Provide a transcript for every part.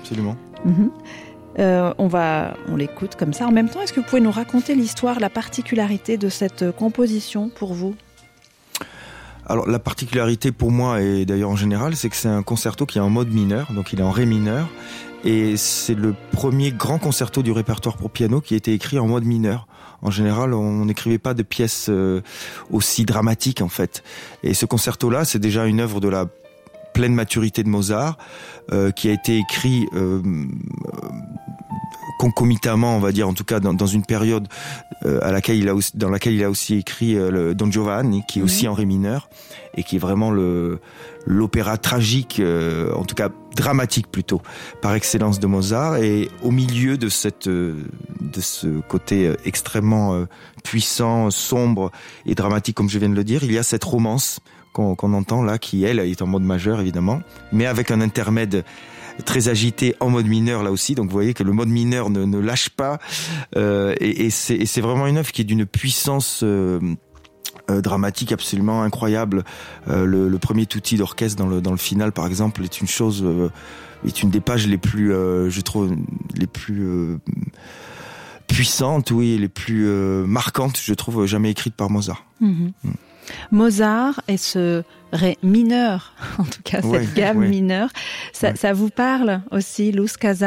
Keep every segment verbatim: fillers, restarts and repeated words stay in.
absolument. Mmh. Euh, on va, on l'écoute comme ça. En même temps, est-ce que vous pouvez nous raconter l'histoire, la particularité de cette composition pour vous ? Alors la particularité pour moi, et d'ailleurs en général, c'est que c'est un concerto qui est en mode mineur, donc il est en ré mineur, et c'est le premier grand concerto du répertoire pour piano qui a été écrit en mode mineur. En général, on n'écrivait pas de pièces euh, aussi dramatiques en fait. Et ce concerto-là, c'est déjà une œuvre de la pleine maturité de Mozart, euh, qui a été écrit euh, concomitamment, on va dire, en tout cas dans, dans une période euh, à laquelle il a aussi, dans laquelle il a aussi écrit euh, le Don Giovanni, qui est mmh. aussi en ré mineur, et qui est vraiment le l'opéra tragique, euh, en tout cas dramatique plutôt, par excellence de Mozart. Et au milieu de cette de ce côté extrêmement euh, puissant, sombre et dramatique, comme je viens de le dire, il y a cette romance qu'on, qu'on entend là, qui elle est en mode majeur évidemment, mais avec un intermède très agité en mode mineur là aussi. Donc vous voyez que le mode mineur ne, ne lâche pas, euh, et, et, c'est, et c'est vraiment une œuvre qui est d'une puissance euh, euh, dramatique absolument incroyable. Euh, le, le premier tutti d'orchestre dans le dans le final par exemple est une chose, euh, est une des pages les plus, euh, je trouve, les plus euh, puissantes, oui, les plus euh, marquantes, je trouve, jamais écrites par Mozart. Mmh. Mmh. Mozart et ce ré mineur, en tout cas cette ouais, gamme ouais. mineure, ça, ouais. ça vous parle aussi, Luz Casal ?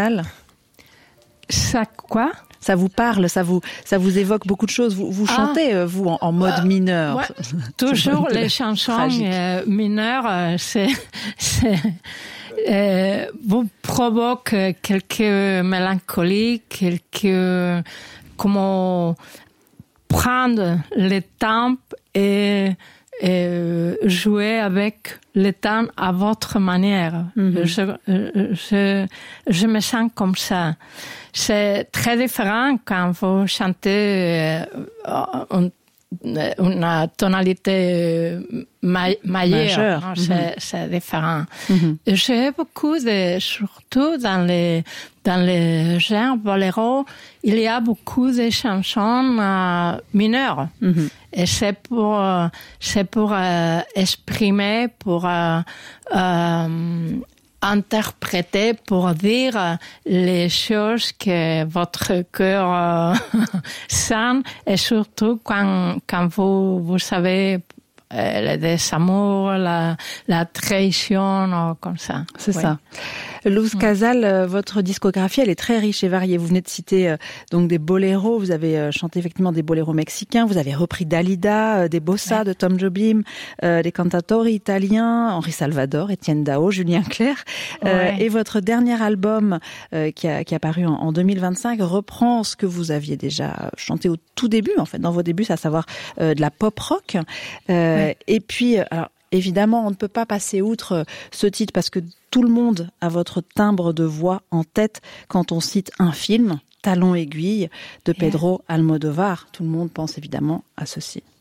Ça quoi ? Ça vous parle, ça vous, ça vous évoque beaucoup de choses. Vous, vous chantez, ah, vous, en, en mode euh, mineur. Ouais, toujours les chansons euh, mineures, euh, c'est, c'est, euh, vous provoque quelques mélancolies, quelques, comment prendre le temps et, et jouer avec le temps à votre manière. Mm-hmm. Je, je, je me sens comme ça. C'est très différent quand vous chantez une, une tonalité ma, majeure. Non, c'est, mm-hmm. c'est différent. Mm-hmm. J'ai beaucoup de, surtout dans les, dans les genres boléro, il y a beaucoup de chansons euh, mineures. Mm-hmm. Et c'est pour, euh, c'est pour euh, exprimer, pour euh, euh, interpréter, pour dire les choses que votre cœur euh, sent, et surtout quand, quand vous, vous savez euh, le désamour, la, la trahison, comme ça. C'est oui. ça. Luz Casal, euh, votre discographie, elle est très riche et variée. Vous venez de citer euh, donc des boléros. Vous avez euh, chanté effectivement des boléros mexicains. Vous avez repris Dalida, euh, des bossa ouais. de Tom Jobim, euh, des cantatori italiens, Henri Salvador, Étienne Dao, Julien Clerc. Euh, ouais. Et votre dernier album euh, qui a qui a paru en, en deux mille vingt-cinq reprend ce que vous aviez déjà chanté au tout début, en fait, dans vos débuts, à savoir euh, de la pop rock. Euh, ouais. Et puis, alors. Évidemment, on ne peut pas passer outre ce titre parce que tout le monde a votre timbre de voix en tête quand on cite un film, Talon aiguille, de Pedro Almodovar. Tout le monde pense évidemment à ceci.